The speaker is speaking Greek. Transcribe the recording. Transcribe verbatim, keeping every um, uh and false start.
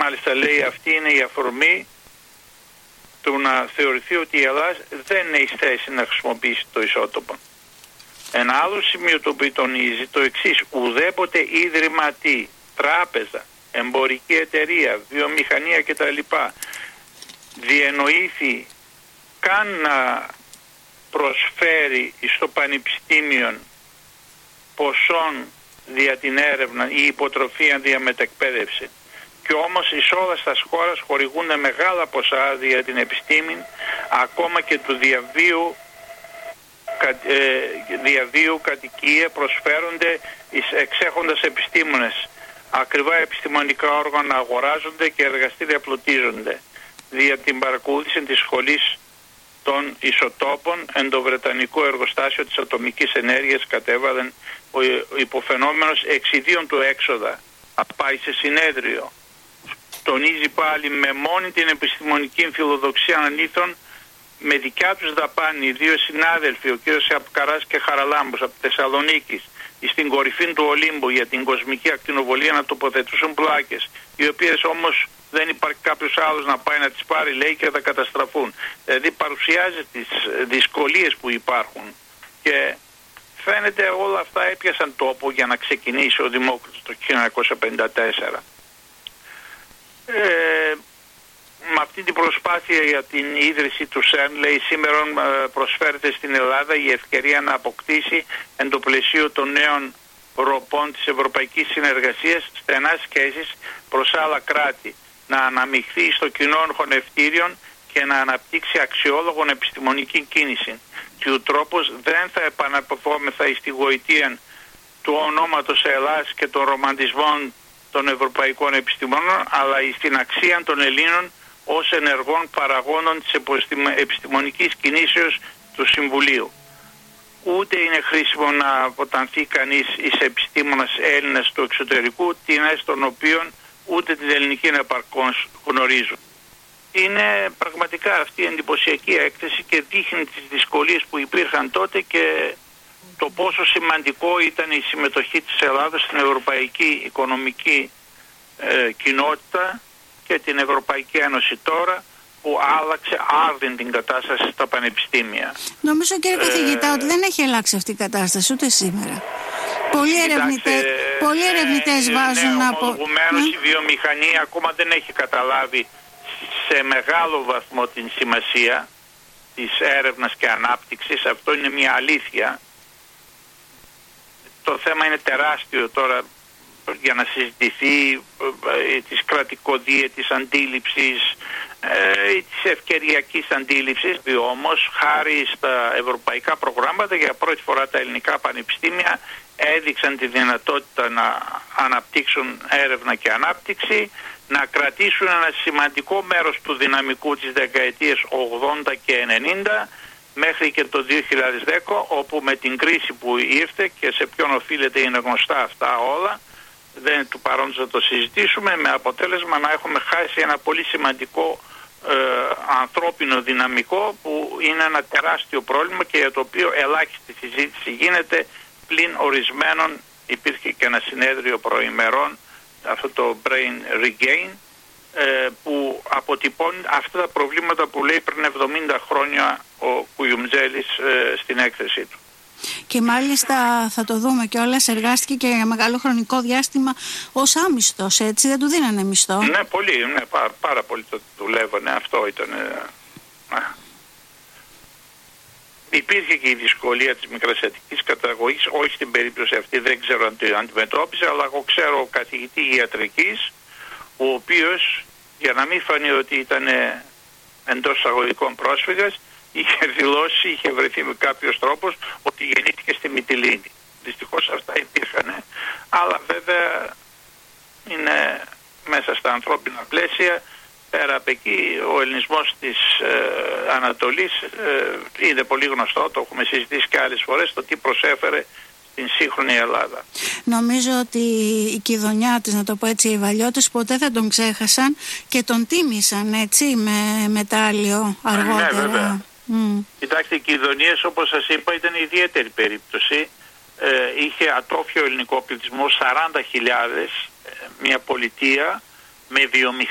μάλιστα λέει αυτή είναι η αφορμή του να θεωρηθεί ότι η Ελλάδα δεν έχει θέση να χρησιμοποιήσει το ισότοπο. Ένα άλλο σημείο το οποίο τονίζει το εξής: ουδέποτε ίδρυμα τι, τράπεζα, εμπορική εταιρεία, βιομηχανία κτλ. Διενοήθη καν να προσφέρει στο πανεπιστήμιο ποσών δια την έρευνα ή υποτροφία δια μετεκπαίδευση. Και όμως εις όλα στα χώρας χορηγούνται μεγάλα ποσά δια την επιστήμη, ακόμα και του διαβίου, ε, διαβίου κατοικία προσφέρονται εις εξέχοντας επιστήμονες. Ακριβά επιστημονικά όργανα αγοράζονται και εργαστήρια πλουτίζονται. Δια την παρακολούθηση της σχολής των ισοτόπων εν το βρετανικό εργοστάσιο της ατομικής ενέργειας κατέβαλαν ο υποφαινόμενος εξιδίων του έξοδα. Πάει σε συνέδριο. Τονίζει πάλι με μόνη την επιστημονική φιλοδοξία ανήθων με δικιά τους δαπάνη οι δύο συνάδελφοι, ο κ. Απκαράς και Χαραλάμπος από Θεσσαλονίκης, στην κορυφή του Ολύμπου για την κοσμική ακτινοβολία να τοποθετούσουν πλάκες, οι οποίες όμως δεν υπάρχει κάποιος άλλος να πάει να τις πάρει, λέει, και θα καταστραφούν. Δηλαδή παρουσιάζει τις δυσκολίες που υπάρχουν και φαίνεται όλα αυτά έπιασαν τόπο για να ξεκινήσει ο Δημόκριτος το χίλια εννιακόσια πενήντα τέσσερα. Ε, με αυτή την προσπάθεια για την ίδρυση του ΣΕΡΝ, λέει, σήμερα προσφέρεται στην Ελλάδα η ευκαιρία να αποκτήσει εν το πλαισίο των νέων ροπών της Ευρωπαϊκής Συνεργασίας στενάς σχέσεις προς άλλα κράτη, να αναμειχθεί στο κοινό χωνευτήριον και να αναπτύξει αξιόλογον επιστημονική κίνηση. Και ο τρόπος δεν θα επαναποφόμεθα εις τη γοητεία του ονόματος Ελλάς και των ρομαντισμών των ευρωπαϊκών επιστημόνων, αλλά στην αξία των Ελλήνων ως ενεργών παραγόνων της επιστημονικής κινήσεως του Συμβουλίου. Ούτε είναι χρήσιμο να αποτανθεί κανείς εις επιστήμονας Έλληνας του εξωτερικού, τίνας των οποίων ούτε την ελληνική επαρκώς γνωρίζουν. Είναι πραγματικά αυτή η εντυπωσιακή έκθεση και δείχνει τις δυσκολίες που υπήρχαν τότε και το πόσο σημαντικό ήταν η συμμετοχή της Ελλάδας στην ευρωπαϊκή οικονομική ε, κοινότητα και την Ευρωπαϊκή Ένωση τώρα, που άλλαξε άρδιν την κατάσταση στα πανεπιστήμια. Νομίζω, κύριε καθηγητά, ε, ότι δεν έχει αλλάξει αυτή η κατάσταση ούτε σήμερα. Πολλοί ερευνητές, πολλοί ερευνητές ε, βάζουν ναι, από... Ομολογουμένως η βιομηχανία ακόμα δεν έχει καταλάβει σε μεγάλο βαθμό την σημασία της έρευνας και ανάπτυξης. Αυτό είναι μια αλήθεια. Το θέμα είναι τεράστιο τώρα για να συζητηθεί, ε, της κρατικοδίαιτης αντίληψης, ε, της ευκαιριακής αντίληψης. Όμως χάρη στα ευρωπαϊκά προγράμματα για πρώτη φορά τα ελληνικά πανεπιστήμια έδειξαν τη δυνατότητα να αναπτύξουν έρευνα και ανάπτυξη, να κρατήσουν ένα σημαντικό μέρος του δυναμικού της δεκαετίας ογδόντα και ενενήντα μέχρι και το δύο χιλιάδες δέκα, όπου με την κρίση που ήρθε και σε ποιον οφείλεται είναι γνωστά αυτά όλα, δεν του παρόντος να το συζητήσουμε, με αποτέλεσμα να έχουμε χάσει ένα πολύ σημαντικό ε, ανθρώπινο δυναμικό που είναι ένα τεράστιο πρόβλημα και για το οποίο ελάχιστη συζήτηση γίνεται, πλην ορισμένων. Υπήρχε και ένα συνέδριο προημερών, αυτό το Brain Regain, ε, που αποτυπώνει αυτά τα προβλήματα που λέει πριν εβδομήντα χρόνια ο Κουιουμτζέλης ε, στην έκθεσή του. Και μάλιστα θα το δούμε κιόλας, εργάστηκε και για μεγάλο χρονικό διάστημα ως άμιστος, έτσι, δεν του δίνανε μισθό. Ναι, πολύ, ναι, πάρα, πάρα πολύ το δουλεύανε, αυτό ήταν. Ε, Υπήρχε και η δυσκολία της μικρασιατικής καταγωγής, όχι στην περίπτωση αυτή, δεν ξέρω αν το αντιμετώπιζε, αλλά εγώ ξέρω καθηγητή ιατρικής, ο οποίος, για να μην φανεί ότι ήταν εντός εισαγωγικών πρόσφυγας, είχε δηλώσει, είχε βρεθεί με κάποιος τρόπος ότι γεννήθηκε στη Μυτιλήνη. Δυστυχώς αυτά υπήρχαν, αλλά βέβαια είναι μέσα στα ανθρώπινα πλαίσια. Πέρα από εκεί ο ελληνισμός της ε, Ανατολής ε, είναι πολύ γνωστό, το έχουμε συζητήσει και άλλες φορές, το τι προσέφερε στην σύγχρονη Ελλάδα. Νομίζω ότι η Κιδωνιά της, να το πω έτσι, οι Βαλιώτες ποτέ δεν τον ξέχασαν και τον τίμησαν, έτσι, με μετάλλιο αργότερα. Ναι, βέβαια. Mm. Κοιτάξτε, οι Κιδωνίες, όπως σας είπα, ήταν ιδιαίτερη περίπτωση. Ε, είχε ατρόφιο ελληνικό πληθυσμό σαράντα χιλιάδες, ε, μια πολιτεία με